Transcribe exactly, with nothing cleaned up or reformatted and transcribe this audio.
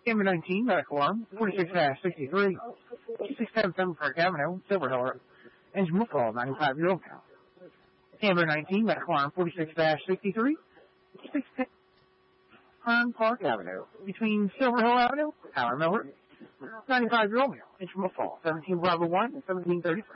Camber nineteen, Medical Arm, forty-six sixty-three, six ten seven Park Avenue, Silver Hill, engine will fall, ninety-five year old male. Camber nineteen, Medical Arm, forty-six sixty-three, six ten Park Avenue, between Silver Hill Avenue, Howard Miller, ninety-five year old male, engine will fall, seventeen Bravo one and seventeen thirty.